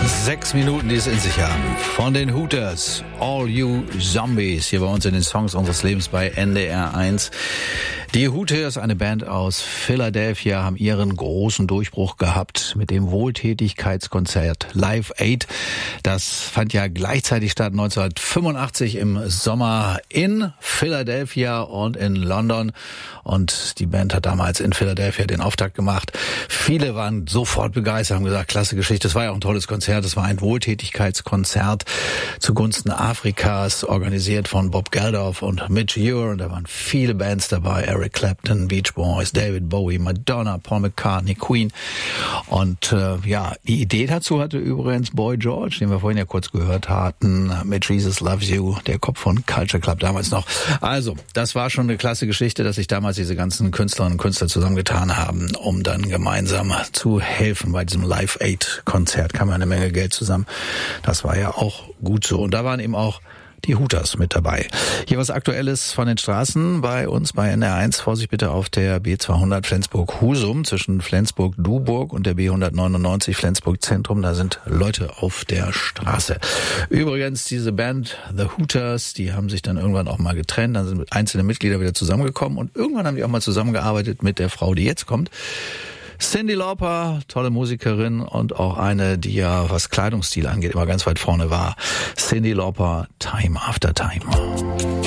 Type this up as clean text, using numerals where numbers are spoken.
6 Minuten, die es in sich haben. Von den Hooters, All You Zombies, hier bei uns in den Songs unseres Lebens bei NDR 1. Die Hooters, eine Band aus Philadelphia, haben ihren großen Durchbruch gehabt mit dem Wohltätigkeitskonzert Live Aid. Das fand ja gleichzeitig statt 1985 im Sommer in Philadelphia und in London. Und die Band hat damals in Philadelphia den Auftakt gemacht. Viele waren sofort begeistert, haben gesagt, klasse Geschichte. Das war ja auch ein tolles Konzert. Das war ein Wohltätigkeitskonzert zugunsten Afrikas, organisiert von Bob Geldof und Mitch Ure. Und da waren viele Bands dabei. Eric Clapton, Beach Boys, David Bowie, Madonna, Paul McCartney, Queen. Und die Idee dazu hatte übrigens Boy George, den wir vorhin ja kurz gehört hatten, mit Jesus Loves You, der Kopf von Culture Club damals noch. Also, das war schon eine klasse Geschichte, dass sich damals diese ganzen Künstlerinnen und Künstler zusammengetan haben, um dann gemeinsam zu helfen. Bei diesem Live Aid Konzert kam ja eine Menge Geld zusammen. Das war ja auch gut so. Und da waren eben auch die Hooters mit dabei. Hier was Aktuelles von den Straßen bei uns bei NR1. Vorsicht bitte auf der B200 Flensburg-Husum zwischen Flensburg-Duburg und der B199 Flensburg-Zentrum. Da sind Leute auf der Straße. Übrigens, diese Band The Hooters, die haben sich dann irgendwann auch mal getrennt. Dann sind einzelne Mitglieder wieder zusammengekommen und irgendwann haben die auch mal zusammengearbeitet mit der Frau, die jetzt kommt. Cyndi Lauper, tolle Musikerin und auch eine, die ja, was Kleidungsstil angeht, immer ganz weit vorne war. Cyndi Lauper, Time After Time.